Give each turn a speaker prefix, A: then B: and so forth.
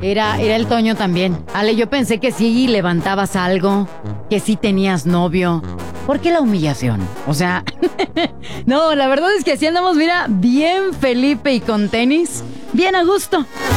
A: Era el Toño también. Ale, yo pensé que sí levantabas algo, que sí tenías novio. ¿Por qué la humillación? O sea, no, la verdad es que así andamos, mira, bien Felipe y con tenis, bien a gusto.